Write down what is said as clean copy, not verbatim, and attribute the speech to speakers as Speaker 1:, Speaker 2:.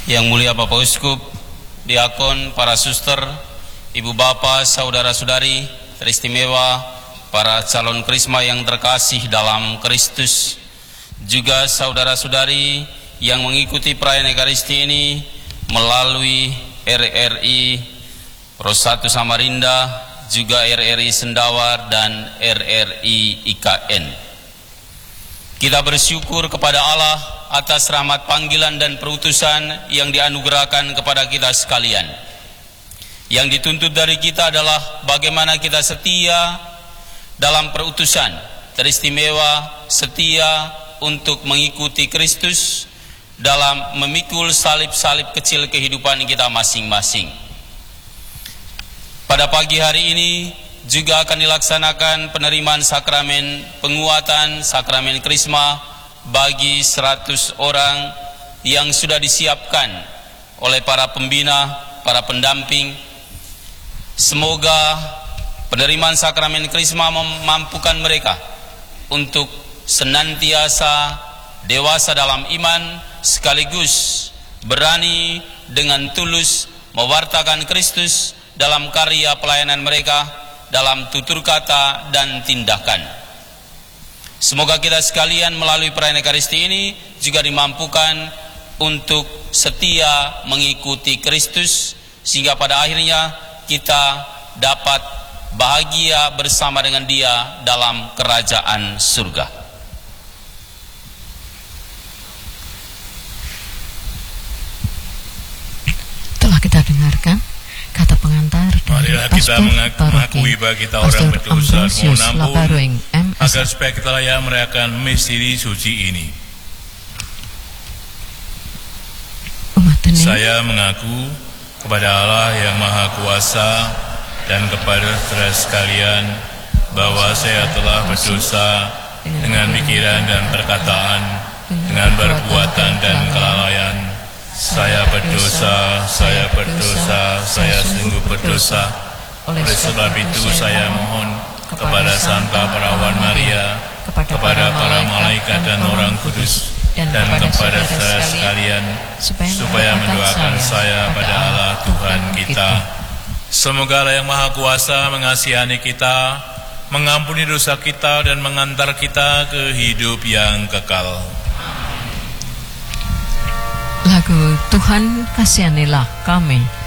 Speaker 1: Yang mulia Bapak Uskup, Diakon, para suster, ibu bapak, saudara-saudari teristimewa, para calon krisma yang terkasih dalam Kristus, juga saudara-saudari yang mengikuti perayaan Ekaristi ini melalui RRI Rosatu Samarinda, juga RRI Sendawar dan RRI IKN. Kita bersyukur kepada Allah atas rahmat panggilan dan perutusan yang dianugerahkan kepada kita sekalian. Yang dituntut dari kita adalah bagaimana kita setia dalam perutusan, teristimewa setia untuk mengikuti Kristus dalam memikul salib-salib kecil kehidupan kita masing-masing. Pada pagi hari ini juga akan dilaksanakan penerimaan sakramen penguatan, sakramen krisma bagi 100 orang yang sudah disiapkan oleh para pembina, para pendamping. Semoga penerimaan sakramen krisma memampukan mereka untuk senantiasa dewasa dalam iman, sekaligus berani dengan tulus mewartakan Kristus dalam karya pelayanan mereka, dalam tutur kata dan tindakan. Semoga kita sekalian melalui perayaan Ekaristi ini juga dimampukan untuk setia mengikuti Kristus, sehingga pada akhirnya kita dapat bahagia bersama dengan Dia dalam kerajaan surga.
Speaker 2: Telah kita dengarkan kata pengantar dari
Speaker 3: marilah kita mengakui bahwa kita orang berdosa, mohon ampun, agar supaya kita layak merayakan misteri suci ini. Saya mengaku kepada Allah yang Maha Kuasa dan kepada saudara sekalian bahwa saya telah berdosa dengan pikiran dan perkataan, dengan perbuatan dan kelalaian. Saya berdosa, saya sungguh berdosa. Oleh sebab itu saya mohon kepada Santa Perawan Maria, kepada para malaikat dan orang kudus, dan kepada saudara sekalian, supaya mendoakan saya pada Allah Tuhan kita. Semoga Allah yang Maha Kuasa mengasihani kita, mengampuni dosa kita, dan mengantar kita ke hidup yang kekal.
Speaker 2: Lagu Tuhan Kasihanilah Kami